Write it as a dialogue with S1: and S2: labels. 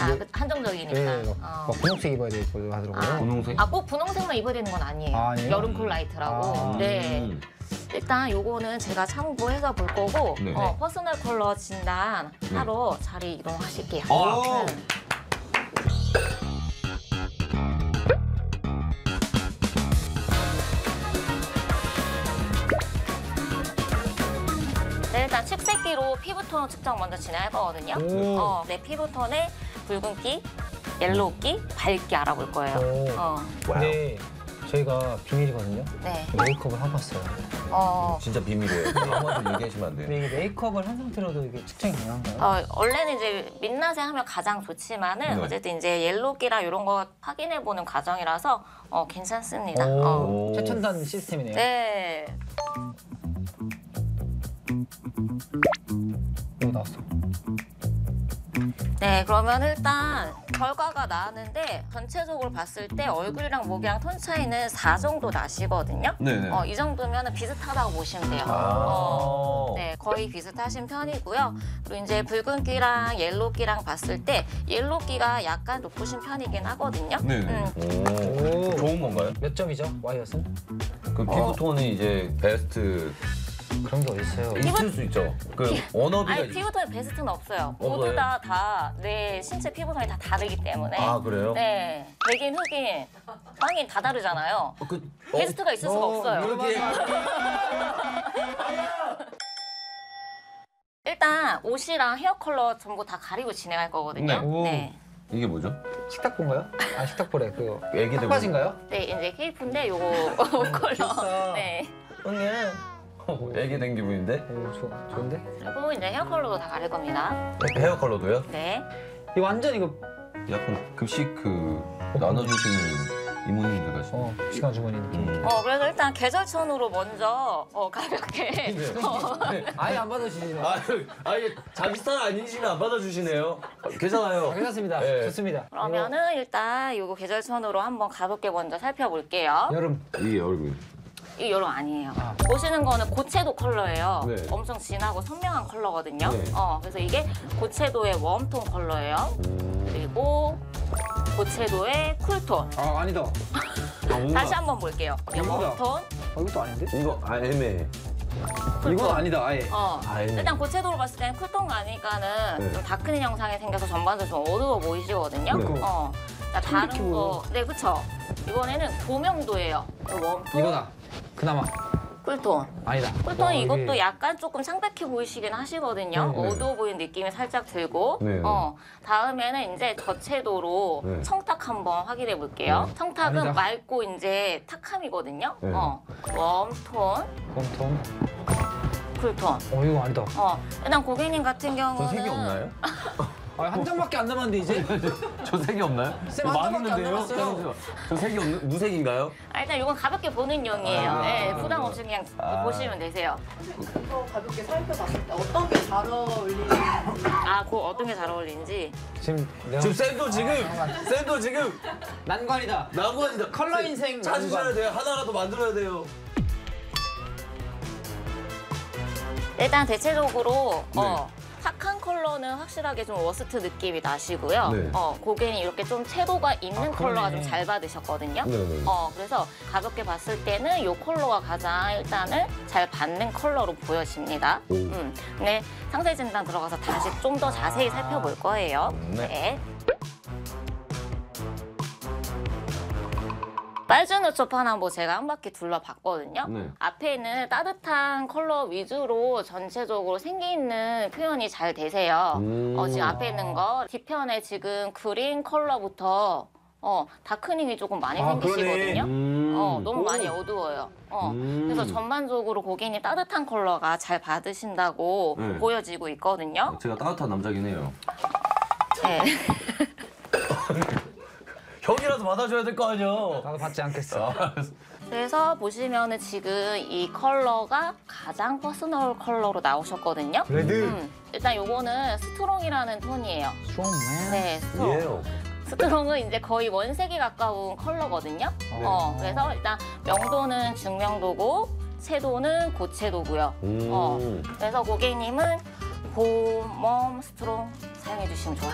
S1: 한정적이니까.
S2: 네, 막 분홍색 입어야 되고 하더라고요.
S3: 분홍색?
S1: 꼭 분홍색만 입어야 되는 건 아니에요.
S2: 아니에요?
S1: 여름쿨 라이트라고. 네. 일단 요거는 제가 참고해서 볼 거고
S3: 네.
S1: 퍼스널 컬러 진단 하러 자리 이동하실게요.
S3: 아.
S1: 네. 네, 일단 칙색기로 피부톤 측정 먼저 진행할 거거든요. 네, 피부톤의 붉은기, 옐로우기, 밝기 알아볼 거예요.
S2: 근데 저희가 비밀이거든요.
S1: 네.
S2: 메이크업을 하고 왔어요.
S3: 진짜 비밀이에요. 아무한테 얘기하시면 안 돼요.
S2: 근데 이게 메이크업을 한 상태로도 이게 측정이 가능한가요?
S1: 원래는 이제 민낯에 하면 가장 좋지만은
S3: 네.
S1: 어쨌든 이제 옐로우기랑 이런 거 확인해보는 과정이라서 괜찮습니다.
S2: 오, 최첨단 시스템이네요.
S1: 네.
S2: 오, 나왔어.
S1: 네, 그러면 일단 결과가 나왔는데 전체적으로 봤을 때 얼굴이랑 목이랑 톤 차이는 4 정도 나시거든요.
S3: 네네.
S1: 이 정도면 비슷하다고 보시면 돼요. 네, 거의 비슷하신 편이고요. 그리고 이제 붉은기랑 옐로우기랑 봤을 때 옐로우기가 약간 높으신 편이긴 하거든요.
S3: 네네.
S2: 오.
S3: 좋은 건가요?
S2: 몇 점이죠, 와이엇은?
S3: 그 피부톤이 이제 베스트
S2: 그런 게 어딨어요.
S3: 있을 수 있죠. 그 워너비가
S1: 아니, 피부톤의 베스트는 없어요. 모두
S3: 없어요?
S1: 다 내 신체 피부톤이 다 다르기 때문에.
S3: 아, 그래요?
S1: 네. 백인, 흑인, 황인 다 다르잖아요. 베스트가 있을 수가 없어요.
S3: 이렇게
S1: 일단 옷이랑 헤어 컬러 전부 다 가리고 진행할 거거든요.
S2: 네.
S1: 네.
S3: 이게 뭐죠?
S2: 식탁보인가요? 아, 식탁보래. 그
S3: 애기들
S2: 핫바지인가요?
S1: 네, 이제 케이프인데 요거 컬러.
S2: 귀엽다.
S1: 네.
S2: 응애.
S3: 애기 된 기분인데?
S2: 오, 좋은데?
S1: 그리고 이제 헤어 컬러도 다 가릴 겁니다.
S3: 헤어 컬러도요?
S1: 네.
S2: 이 완전 이거
S3: 약간 급식 나눠주시는 이모님들 같이.
S2: 시간 주머니 느낌.
S1: 그래서 일단 계절천으로 먼저 가볍게.
S3: 네.
S2: 아예 안 받아주시네.
S3: 이게 자기 스타일 아니시면 안 받아주시네요. 괜찮아요.
S2: 괜찮습니다.
S3: 네.
S2: 좋습니다.
S1: 그러면은 일단 요거 계절천으로 한번 가볍게 먼저 살펴볼게요.
S2: 여름.
S3: 이게 얼굴.
S1: 이게 여름 아니에요. 보시는 거는 고채도 컬러예요.
S3: 네.
S1: 엄청 진하고 선명한 컬러거든요.
S3: 네.
S1: 그래서 이게 고채도의 웜톤 컬러예요. 그리고 고채도의 쿨톤.
S2: 아, 아니다.
S1: 다시 한번 볼게요.
S2: 이거다.
S1: 웜톤,
S2: 이것도 아닌데?
S3: 이거 애매해.
S2: 이건 아니다, 아예.
S3: 애매해.
S1: 일단 고채도로 봤을 때는 쿨톤 가니까는
S3: 네.
S1: 좀 다크닝 형상이 생겨서 전반적으로 좀 어두워 보이시거든요.
S3: 네.
S1: 자, 다른 거, 네, 그쵸. 이번에는 고명도예요. 웜톤,
S2: 이거다. 그나마.
S1: 쿨톤.
S2: 아니다.
S1: 쿨톤
S2: 이게-
S1: 이것도 약간 조금 창백해 보이시긴 하시거든요.
S2: 네.
S1: 어두워 보이는 느낌이 살짝 들고.
S3: 네.
S1: 다음에는 이제 저채도로
S3: 네.
S1: 청탁 한번 확인해 볼게요. 청탁은
S2: 아니다.
S1: 맑고 이제 탁함이거든요.
S3: 네.
S1: 웜톤,
S2: 웜톤.
S1: 쿨톤.
S2: 이거 아니다.
S1: 일단 고객님 같은 경우는
S3: 저 색이 없나요?
S2: 한 장밖에 안 남았는데, 이제?
S3: 저 색이 없나요?
S2: 쌤, 한 장밖에 안 남았어요.
S3: 저 색이 없는 무색인가요?
S1: 일단 이건 가볍게 보는 용이에요. 네, 부담 없이 그냥 보시면 되세요.
S4: 이거 가볍게 살펴봤을 때 어떤 게 잘 어울리는지
S1: 그 어떤 게 잘 어울리는지.
S2: 지금 내가.
S3: 쌤도 지금
S2: 난관이다.
S3: 나고하시다.
S2: 컬러 인생
S3: 찾으셔야
S2: 난관.
S3: 돼요. 하나라도 만들어야 돼요.
S1: 일단 대체적으로
S3: 네.
S1: 탁한 컬러는 확실하게 좀 워스트 느낌이 나시고요.
S3: 네.
S1: 고객님 이렇게 좀 채도가 있는 컬러가
S2: 그러네.
S1: 좀 잘 받으셨거든요.
S3: 네네.
S1: 그래서 가볍게 봤을 때는 이 컬러가 가장 일단은 잘 받는 컬러로 보여집니다.
S3: 오.
S1: 네, 상세 진단 들어가서 다시 좀 더 자세히 살펴볼 거예요.
S3: 네.
S1: 네. 빨주노초판 한번 제가 한 바퀴 둘러봤거든요.
S3: 네.
S1: 앞에는 따뜻한 컬러 위주로 전체적으로 생기 있는 표현이 잘 되세요. 지금 앞에 있는 거 뒤편에 지금 그린 컬러부터 다크닝이 조금 많이 생기시거든요. 너무 많이 어두워요. 그래서 전반적으로 고객님 따뜻한 컬러가 잘 받으신다고
S3: 네.
S1: 보여지고 있거든요.
S3: 제가 따뜻한 남자긴 해요.
S1: 네.
S3: 형이라도 받아줘야 될 거 아니야.
S2: 나도 받지 않겠어.
S1: 그래서 보시면은 지금 이 컬러가 가장 퍼스널 컬러로 나오셨거든요.
S2: 레드.
S1: 일단 요거는 스트롱이라는 톤이에요.
S2: 스트롱맨.
S1: 네, 스트롱.
S3: 예요.
S1: 스트롱은 이제 거의 원색에 가까운 컬러거든요. 그래서 일단 명도는 중명도고 채도는 고채도고요. 그래서 고객님은 봄, 웜, 스트롱 사용해 주시면 좋아요.